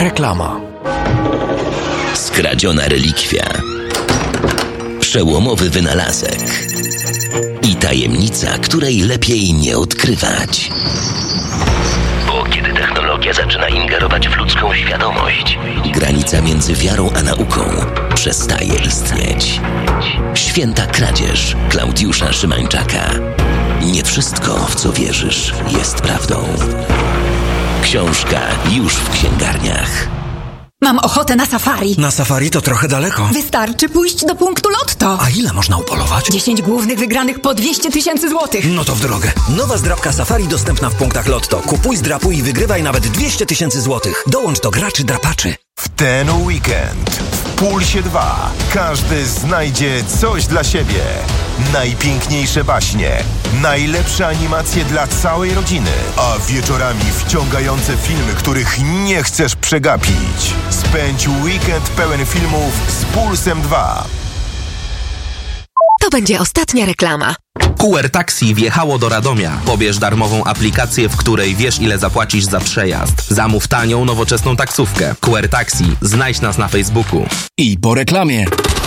Reklama. Skradziona relikwia. Przełomowy wynalazek. I tajemnica, której lepiej nie odkrywać. Bo kiedy technologia zaczyna ingerować w ludzką świadomość, granica między wiarą a nauką przestaje istnieć. Święta kradzież Klaudiusza Szymańczaka. Nie wszystko, w co wierzysz, jest prawdą. Książka już w księgarniach. Mam ochotę na safari. Na safari to trochę daleko. Wystarczy pójść do punktu Lotto. A ile można upolować? 10 głównych wygranych po 200 000 złotych. No to w drogę. Nowa zdrabka safari dostępna w punktach Lotto. Kupuj, zdrapuj i wygrywaj nawet 200 000 złotych. Dołącz do graczy drapaczy. W ten weekend w Pulsie 2 każdy znajdzie coś dla siebie. Najpiękniejsze baśnie, najlepsze animacje dla całej rodziny, a wieczorami wciągające filmy, których nie chcesz przegapić. Spędź weekend pełen filmów z Pulsem 2. To będzie ostatnia reklama. QR Taxi wjechało do Radomia. Pobierz darmową aplikację, w której wiesz, ile zapłacisz za przejazd. Zamów tanią, nowoczesną taksówkę. QR Taxi. Znajdź nas na Facebooku. I po reklamie.